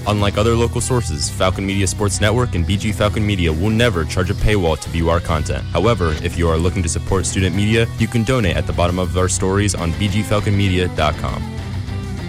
Unlike other local sources, Falcon Media Sports Network and BG Falcon Media will never charge a paywall to view our content. However, if you are looking to support student media, you can donate at the bottom of our stories on bgfalconmedia.com.